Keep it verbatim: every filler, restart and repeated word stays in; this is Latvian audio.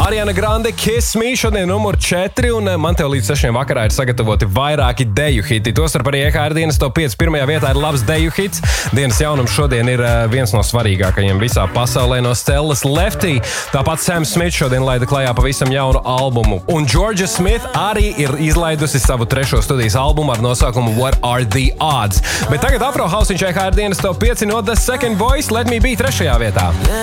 Ariana Grande, Kiss Me, šodien numur četri, un man tev līdz sešiem vakarā ir sagatavoti vairāki deju hiti. Tostarp arī E H R dienas top pieci pirmajā vietā ir labs deju hits. Dienas jaunums šodien ir viens no svarīgākajiem visā pasaulē no Stellas Lefty. Tāpat Sam Smith šodien laida klajā pavisam jaunu albumu. Un Georgia Smith arī ir izlaidusi savu trešo studijas albumu ar nosaukumu What Are The Odds. Bet tagad Afro House viņš E H R dienas top pieci no The Second Voice, Let Me Be trešajā vietā.